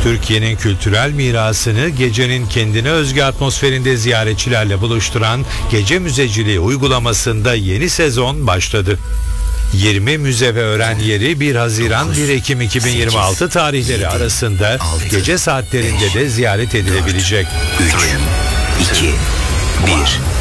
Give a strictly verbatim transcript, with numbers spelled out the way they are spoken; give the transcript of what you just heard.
Türkiye'nin kültürel mirasını gecenin kendine özgü atmosferinde ziyaretçilerle buluşturan Gece Müzeciliği uygulamasında yeni sezon başladı. yirmi müze ve öğren yeri bir Haziran bir Ekim iki bin yirmi altı tarihleri arasında gece saatlerinde de ziyaret edilebilecek. üç, iki, bir